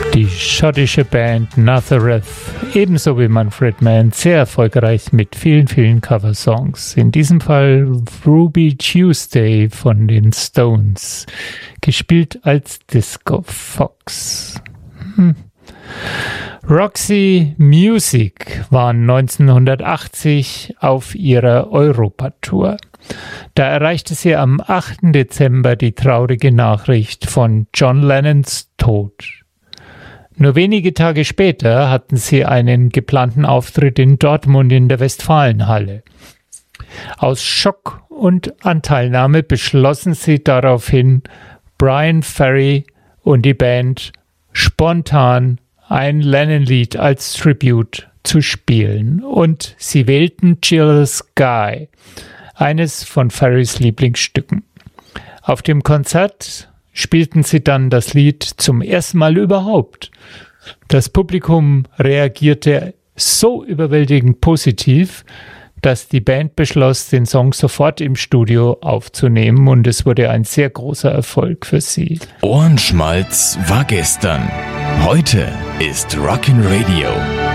Die schottische Band Nazareth, ebenso wie Manfred Mann, sehr erfolgreich mit vielen, vielen Coversongs. In diesem Fall Ruby Tuesday von den Stones, gespielt als Disco Fox. Roxy Music waren 1980 auf ihrer Europatour. Da erreichte sie am 8. Dezember die traurige Nachricht von John Lennons Tod. Nur wenige Tage später hatten sie einen geplanten Auftritt in Dortmund in der Westfalenhalle. Aus Schock und Anteilnahme beschlossen sie daraufhin, Bryan Ferry und die Band spontan ein Lennon-Lied als Tribute zu spielen. Und sie wählten Jealous Guy, eines von Ferrys Lieblingsstücken. Auf dem Konzert spielten sie dann das Lied zum ersten Mal überhaupt. Das Publikum reagierte so überwältigend positiv, dass die Band beschloss, den Song sofort im Studio aufzunehmen, und es wurde ein sehr großer Erfolg für sie. Ohrenschmalz war gestern. Heute ist Rockin' Radio.